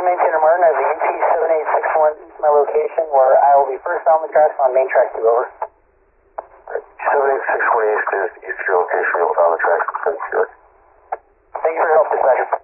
maintainer Martin, I have the UT7861 my location where I will be first on the tracks on main track 2, over. 7861 East is your location, you'll follow the tracks. Thank you for your help, dispatcher.